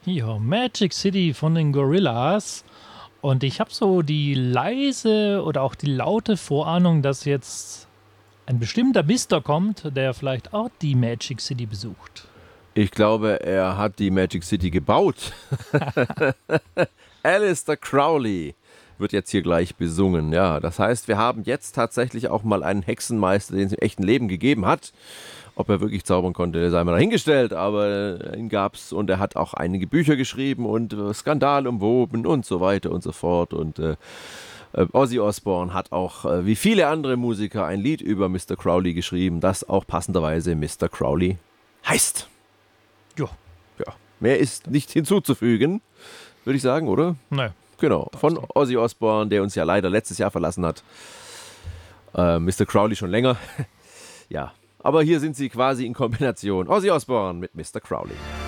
Ja, Magic City von den Gorillas. Und ich habe so die leise oder auch die laute Vorahnung, dass jetzt ein bestimmter Mister kommt, der vielleicht auch die Magic City besucht. Ich glaube, er hat die Magic City gebaut. Aleister Crowley wird jetzt hier gleich besungen. Ja, das heißt, wir haben jetzt tatsächlich auch mal einen Hexenmeister, den es im echten Leben gegeben hat. Ob er wirklich zaubern konnte, sei mal dahingestellt, aber ihn gab's und er hat auch einige Bücher geschrieben und Skandal umwoben und so weiter und so fort. Und Ozzy Osbourne hat auch, wie viele andere Musiker, ein Lied über Mr. Crowley geschrieben, das auch passenderweise Mr. Crowley heißt. Ja, Ja, mehr ist nicht hinzuzufügen, würde ich sagen, oder? ne. Genau, von Ozzy Osbourne, der uns ja leider letztes Jahr verlassen hat. Mr. Crowley schon länger. Ja, aber hier sind sie quasi in Kombination. Ozzy Osbourne mit Mr. Crowley.